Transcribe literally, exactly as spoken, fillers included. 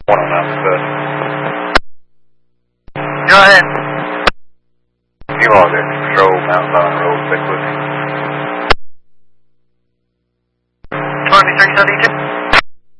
One on that first. Go ahead. You are the control, Mount Zion Road, Liquid. twenty-three seventy-two.